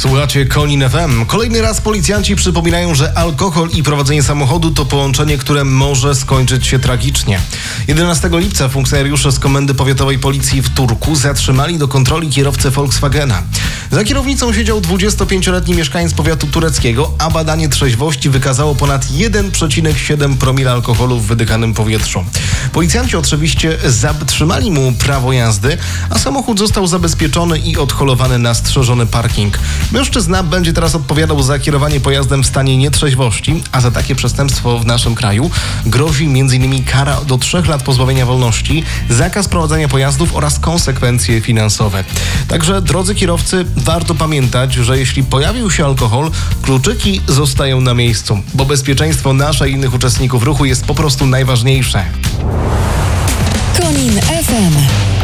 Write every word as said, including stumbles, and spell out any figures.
Słuchacie Konin F M. Kolejny raz policjanci przypominają, że alkohol i prowadzenie samochodu to połączenie, które może skończyć się tragicznie. jedenastego lipca funkcjonariusze z Komendy Powiatowej Policji w Turku zatrzymali do kontroli kierowcę Volkswagena. Za kierownicą siedział dwudziestopięcioletni mieszkaniec powiatu tureckiego, a badanie trzeźwości wykazało ponad jeden przecinek siedem promila alkoholu w wydychanym powietrzu. Policjanci oczywiście zatrzymali mu prawo jazdy, a samochód został zabezpieczony i odholowany na strzeżony parking. Mężczyzna będzie teraz odpowiadał za kierowanie pojazdem w stanie nietrzeźwości, a za takie przestępstwo w naszym kraju grozi między innymi kara do trzech lat pozbawienia wolności, zakaz prowadzenia pojazdów oraz konsekwencje finansowe. Także, drodzy kierowcy, warto pamiętać, że jeśli pojawił się alkohol, kluczyki zostają na miejscu, bo bezpieczeństwo nasze i innych uczestników ruchu jest po prostu najważniejsze. Konin F M.